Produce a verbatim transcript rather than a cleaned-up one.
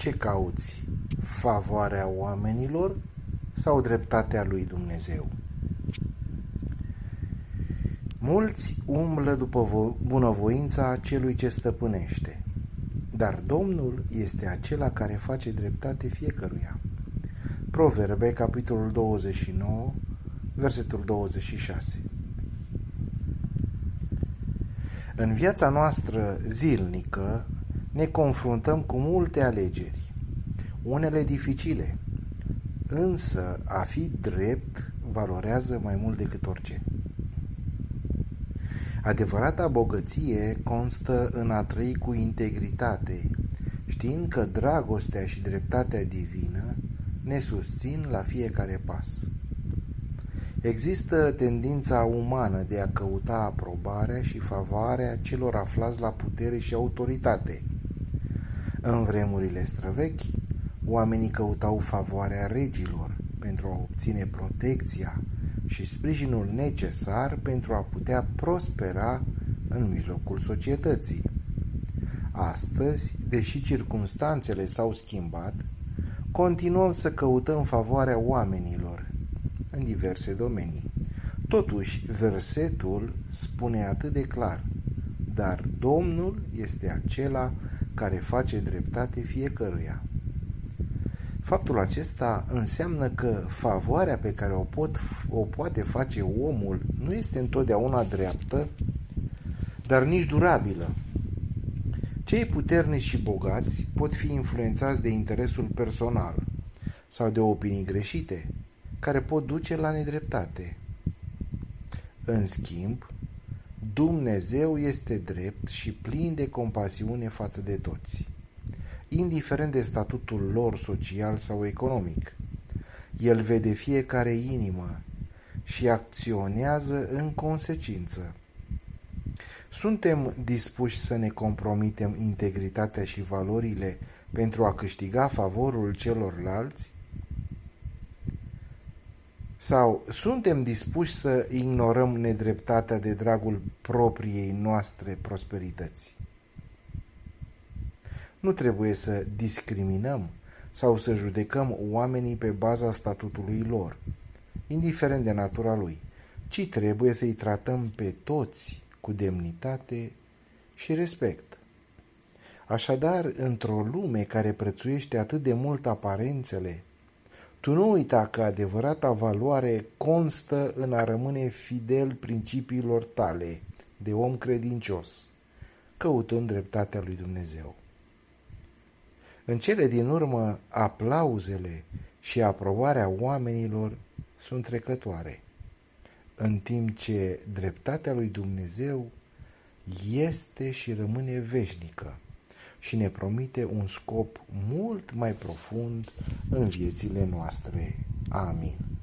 Ce cauți? Favoarea oamenilor sau dreptatea lui Dumnezeu? Mulți umblă după bunăvoința celui ce stăpânește, dar Domnul este acela care face dreptate fiecăruia. Proverbe, capitolul douăzeci și nouă, versetul douăzeci și șase. În viața noastră zilnică ne confruntăm cu multe alegeri, unele dificile, însă a fi drept valorează mai mult decât orice. Adevărata bogăție constă în a trăi cu integritate, știind că dragostea și dreptatea divină ne susțin la fiecare pas. Există tendința umană de a căuta aprobarea și favoarea celor aflați la putere și autoritate. În vremurile străvechi, oamenii căutau favoarea regilor pentru a obține protecția și sprijinul necesar pentru a putea prospera în mijlocul societății. Astăzi, deși circumstanțele s-au schimbat, continuăm să căutăm favoarea oamenilor în diverse domenii. Totuși, versetul spune atât de clar: dar Domnul este acela care face dreptate fiecăruia. Faptul acesta înseamnă că favoarea pe care o, pot, o poate face omul nu este întotdeauna dreaptă, dar nici durabilă. Cei puternici și bogați pot fi influențați de interesul personal sau de opinii greșite, care pot duce la nedreptate. În schimb, Dumnezeu este drept și plin de compasiune față de toți, indiferent de statutul lor social sau economic. El vede fiecare inimă și acționează în consecință. Suntem dispuși să ne compromitem integritatea și valorile pentru a câștiga favorul celorlalți? Sau suntem dispuși să ignorăm nedreptatea de dragul propriei noastre prosperități? Nu trebuie să discriminăm sau să judecăm oamenii pe baza statutului lor, indiferent de natura lui, ci trebuie să-i tratăm pe toți cu demnitate și respect. Așadar, într-o lume care prețuiește atât de mult aparențele, tu nu uita că adevărata valoare constă în a rămâne fidel principiilor tale de om credincios, căutând dreptatea lui Dumnezeu. În cele din urmă, aplauzele și aprobarea oamenilor sunt trecătoare, în timp ce dreptatea lui Dumnezeu este și rămâne veșnică și ne promite un scop mult mai profund în viețile noastre. Amin.